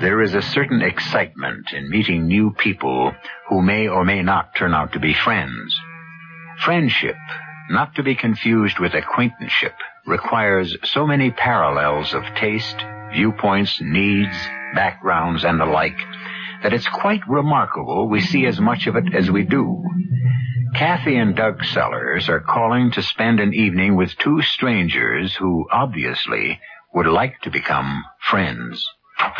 there is a certain excitement in meeting new people who may or may not turn out to be friends. Friendship, not to be confused with acquaintanceship, requires so many parallels of taste, viewpoints, needs, backgrounds, and the like, that it's quite remarkable we see as much of it as we do. Kathy and Doug Sellers are calling to spend an evening with two strangers who obviously would like to become friends.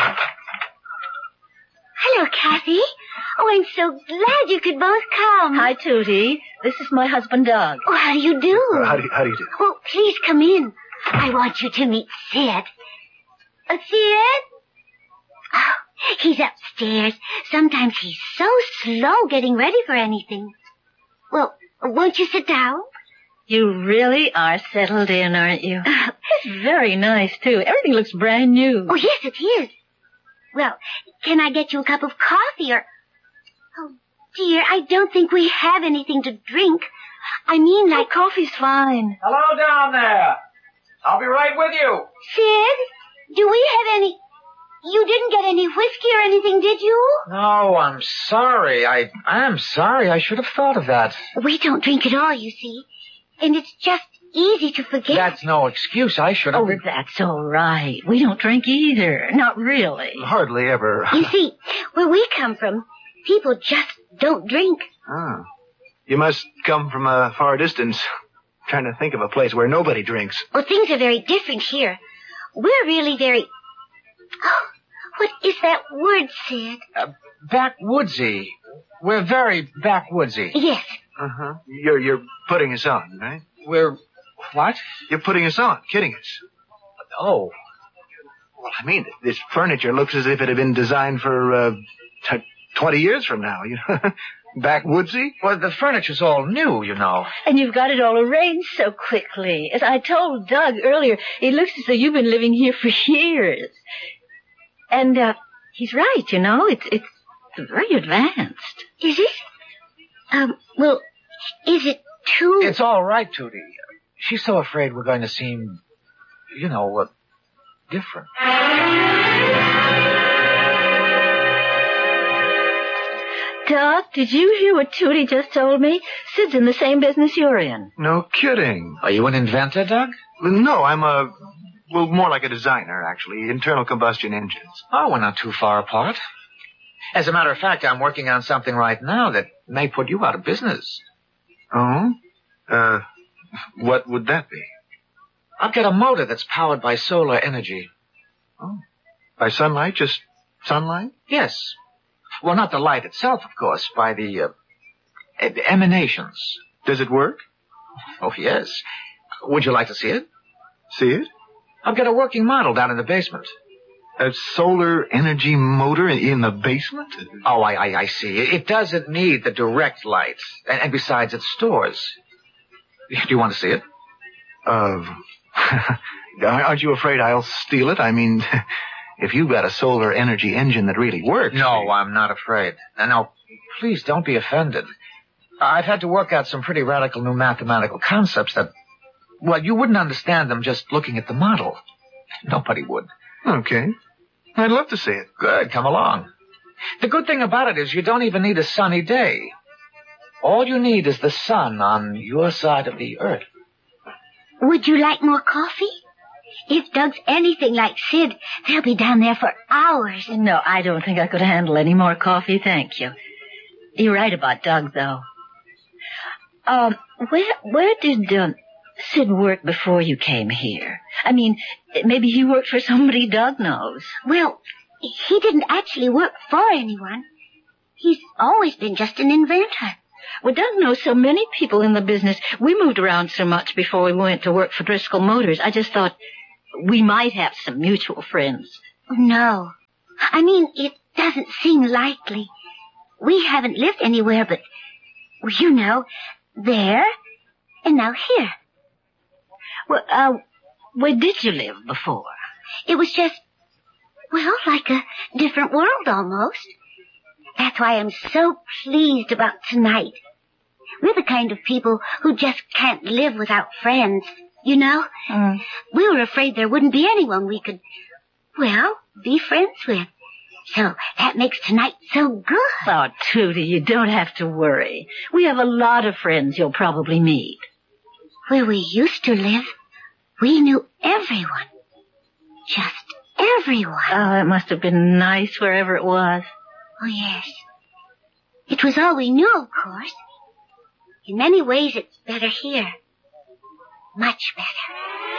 Hello, Kathy. Oh, I'm so glad you could both come. Hi, Tootie. This is my husband, Doug. Oh, how do you do? How do you do? Oh, please come in. I want you to meet Sid. Sid? Oh, he's upstairs. Sometimes he's so slow getting ready for anything. Well, won't you sit down? You really are settled in, aren't you? It's very nice, too. Everything looks brand new. Oh, yes, it is. Well, can I get you a cup of coffee or... Oh, dear, I don't think we have anything to drink. I mean, like... Oh, coffee's fine. Hello down there. I'll be right with you. Sid, do we have any... You didn't get any whiskey or anything, did you? No, I'm sorry. I'm sorry. I should have thought of that. We don't drink at all, you see. And it's just easy to forget. That's no excuse. I should have... Oh, that's all right. We don't drink either. Not really. Hardly ever. You see, where we come from, people just don't drink. Ah. You must come from a far distance. Trying to think of a place where nobody drinks. Well, things are very different here. We're really very... Oh, what is that word, Sid? Backwoodsy. We're very backwoodsy. Yes. Uh-huh. You're putting us on, right? We're... What? You're putting us on, kidding us. Oh. Well, I mean, this furniture looks as if it had been designed for 20 years from now. You know? Backwoodsy? Well, the furniture's all new, you know. And you've got it all arranged so quickly. As I told Doug earlier, it looks as though you've been living here for years. And, he's right, you know. It's very advanced. Is it? Well, is it too... It's all right, Tootie. She's so afraid we're going to seem, you know, different. Doug, did you hear what Tootie just told me? Sid's in the same business you're in. No kidding. Are you an inventor, Doug? No, I'm more like a designer, actually. Internal combustion engines. Oh, we're not too far apart. As a matter of fact, I'm working on something right now that may put you out of business. Oh? What would that be? I've got a motor that's powered by solar energy. Oh. By sunlight? Just sunlight? Yes. Well, not the light itself, of course, by the emanations. Does it work? Oh, yes. Would you like to see it? See it? I've got a working model down in the basement. A solar energy motor in the basement? Oh, I see. It doesn't need the direct light. And besides, it stores. Do you want to see it? Aren't you afraid I'll steal it? I mean, if you've got a solar energy engine that really works... No, I'm not afraid. Now, please don't be offended. I've had to work out some pretty radical new mathematical concepts that... Well, you wouldn't understand them just looking at the model. Nobody would. Okay. I'd love to see it. Good, come along. The good thing about it is you don't even need a sunny day. All you need is the sun on your side of the earth. Would you like more coffee? If Doug's anything like Sid, they'll be down there for hours. No, I don't think I could handle any more coffee, thank you. You're right about Doug, though. Where did Sid work before you came here? I mean, maybe he worked for somebody Doug knows. Well, he didn't actually work for anyone. He's always been just an inventor. Well, Doug knows so many people in the business. We moved around so much before we went to work for Driscoll Motors. I just thought we might have some mutual friends. No. I mean, it doesn't seem likely. We haven't lived anywhere but, you know, there and now here. Well, where did you live before? It was just, well, like a different world almost. That's why I'm so pleased about tonight. We're the kind of people who just can't live without friends, you know? We were afraid there wouldn't be anyone we could, well, be friends with. So that makes tonight so good. Oh, Tootie, you don't have to worry. We have a lot of friends you'll probably meet. Where we used to live, we knew everyone. Just everyone. Oh, it must have been nice wherever it was. Oh, yes. It was all we knew, of course. In many ways, it's better here. Much better.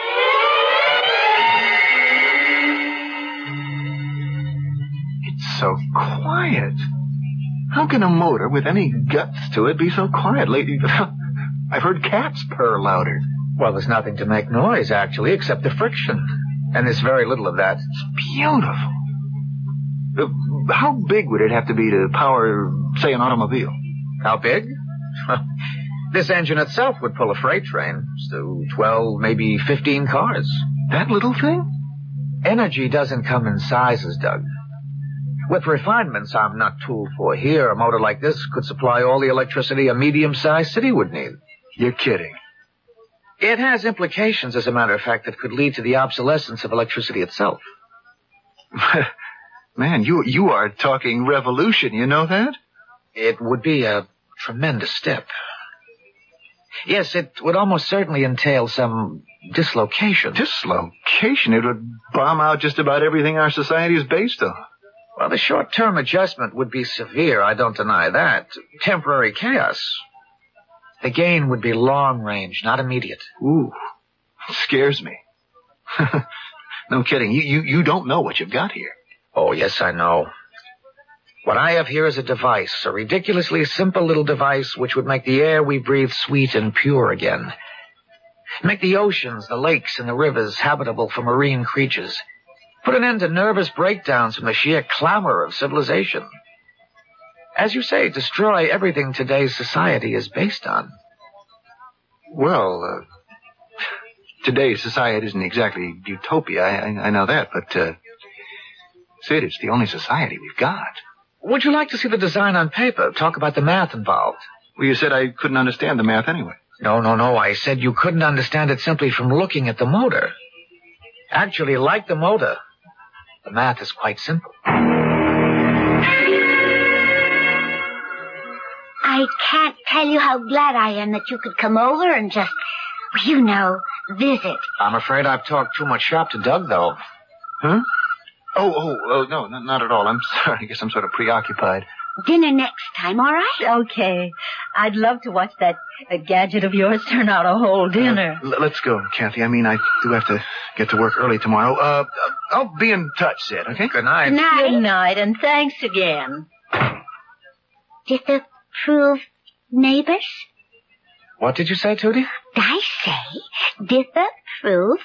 It's so quiet. How can a motor with any guts to it be so quiet lately? I've heard cats purr louder. Well, there's nothing to make noise, actually, except the friction. And there's very little of that. It's beautiful. How big would it have to be to power, say, an automobile? How big? This engine itself would pull a freight train. So 12, maybe 15 cars. That little thing? Energy doesn't come in sizes, Doug. With refinements I'm not tooled for here, a motor like this could supply all the electricity a medium-sized city would need. You're kidding. It has implications, as a matter of fact, that could lead to the obsolescence of electricity itself. Man, you are talking revolution, you know that? It would be a tremendous step. Yes, it would almost certainly entail some dislocation. Dislocation? It would bomb out just about everything our society is based on. Well, the short-term adjustment would be severe, I don't deny that. Temporary chaos. The gain would be long-range, not immediate. Ooh, scares me. No kidding. You don't know what you've got here. Oh, yes, I know. What I have here is a device, a ridiculously simple little device which would make the air we breathe sweet and pure again. Make the oceans, the lakes, and the rivers habitable for marine creatures. Put an end to nervous breakdowns from the sheer clamor of civilization. As you say, destroy everything today's society is based on. Well, today's society isn't exactly utopia, I know that, but, Sid, it's the only society we've got. Would you like to see the design on paper? Talk about the math involved. Well, you said I couldn't understand the math anyway. No. I said you couldn't understand it simply from looking at the motor. Actually, like the motor, the math is quite simple. I can't tell you how glad I am that you could come over and just, visit. I'm afraid I've talked too much shop to Doug, though. Huh? Oh, no, not at all. I'm sorry. I guess I'm sort of preoccupied. Dinner next time, all right? Okay. I'd love to watch that gadget of yours turn out a whole dinner. Let's go, Kathy. I mean, I do have to get to work early tomorrow. I'll be in touch, Sid, okay? Good night. Good night. Good night, and thanks again. Disapprove neighbors? What did you say, Tootie? I say disapprove.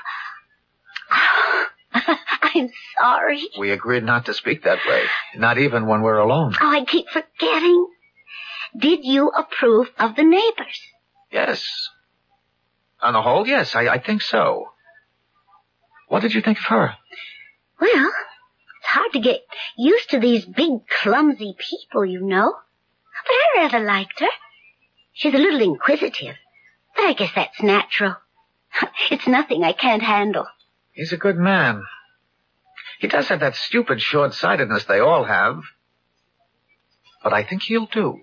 I'm sorry. We agreed not to speak that way, not even when we're alone. Oh, I keep forgetting. Did you approve of the neighbors? Yes. On the whole, yes, I think so. What did you think of her? Well, it's hard to get used to these big, clumsy people, you know. But I rather liked her. She's a little inquisitive, but I guess that's natural. It's nothing I can't handle. He's a good man. He does have that stupid short-sightedness they all have. But I think he'll do.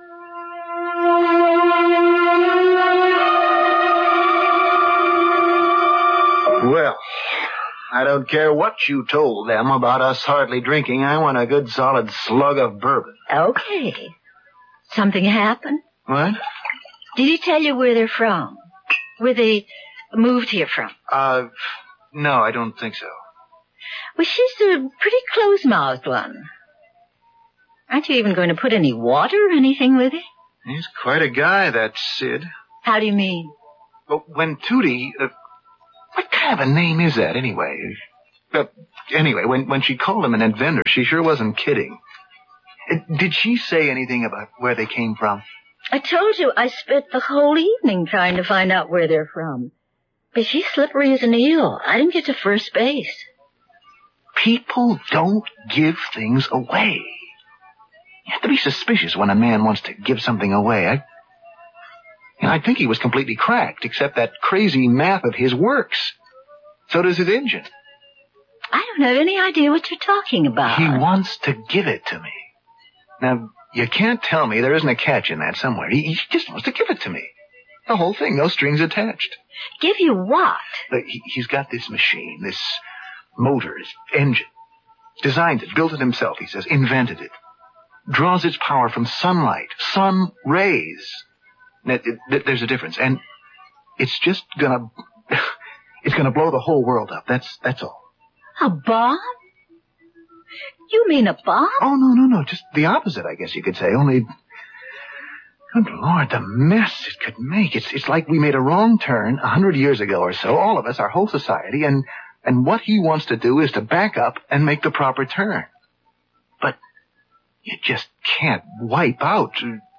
Well, I don't care what you told them about us hardly drinking. I want a good solid slug of bourbon. Okay. Something happened? What? Did he tell you where they're from? Where they moved here from? No, I don't think so. Well, she's a pretty close-mouthed one. Aren't you even going to put any water or anything with it? He's quite a guy, that Sid. How do you mean? But when Tootie... what kind of a name is that, anyway? Anyway, when she called him an inventor, she sure wasn't kidding. Did she say anything about where they came from? I told you I spent the whole evening trying to find out where they're from. But she's slippery as an eel. I didn't get to first base. People don't give things away. You have to be suspicious when a man wants to give something away. I think he was completely cracked, except that crazy math of his works. So does his engine. I don't have any idea what you're talking about. He wants to give it to me. Now, you can't tell me there isn't a catch in that somewhere. He just wants to give it to me. The whole thing, no strings attached. Give you what? Look, he's got this machine, this motor, this engine. Designed it, built it himself, he says, invented it. Draws its power from sunlight, sun rays. There's a difference, and it's just gonna blow the whole world up. That's all. A bomb? You mean a bomb? Oh, no. Just the opposite, I guess you could say. Only, good Lord, the mess it could make. It's like we made a wrong turn 100 years ago or so, all of us, our whole society, and what he wants to do is to back up and make the proper turn. But you just can't wipe out.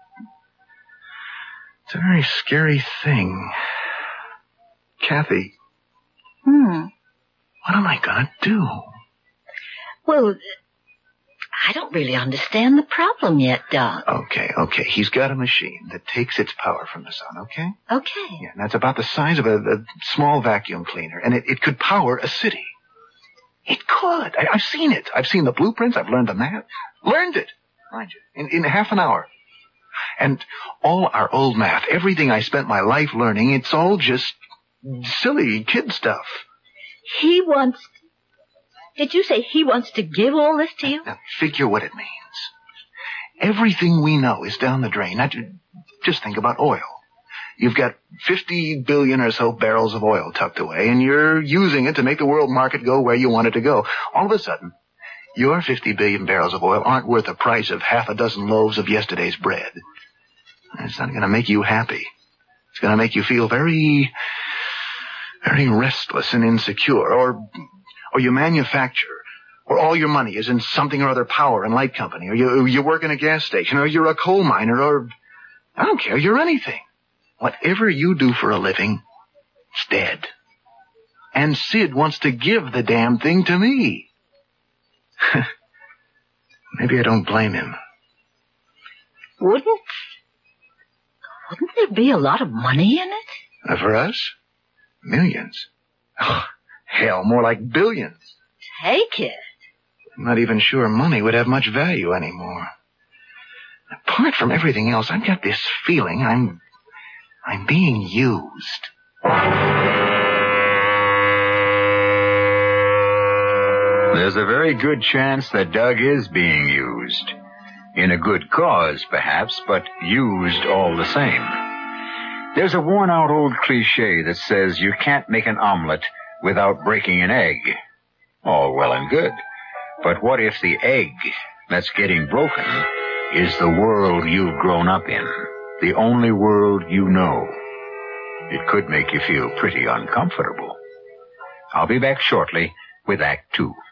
It's a very scary thing. Kathy. What am I gonna do? Well, I don't really understand the problem yet, Doc. Okay. He's got a machine that takes its power from the sun, okay? Okay. Yeah, and that's about the size of a small vacuum cleaner, and it could power a city. It could. I've seen it. I've seen the blueprints. I've learned the math. Learned it, mind you, in half an hour. And all our old math, everything I spent my life learning, it's all just silly kid stuff. Did you say he wants to give all this to you? Now, figure what it means. Everything we know is down the drain. Now, just think about oil. You've got 50 billion or so barrels of oil tucked away, and you're using it to make the world market go where you want it to go. All of a sudden, your 50 billion barrels of oil aren't worth the price of half a dozen loaves of yesterday's bread. It's not going to make you happy. It's going to make you feel very, very restless and insecure, or you manufacture, or all your money is in something or other power and light company, or you work in a gas station, or you're a coal miner, or I don't care, you're anything. Whatever you do for a living, it's dead. And Sid wants to give the damn thing to me. Maybe I don't blame him. Wouldn't there be a lot of money in it? For us? Millions. Oh, hell, more like billions. Take it. I'm not even sure money would have much value anymore. Apart from everything else, I've got this feeling I'm being used. There's a very good chance that Doug is being used. In a good cause, perhaps, but used all the same. There's a worn-out old cliché that says you can't make an omelet without breaking an egg. All well and good. But what if the egg that's getting broken is the world you've grown up in? The only world you know. It could make you feel pretty uncomfortable. I'll be back shortly with Act 2.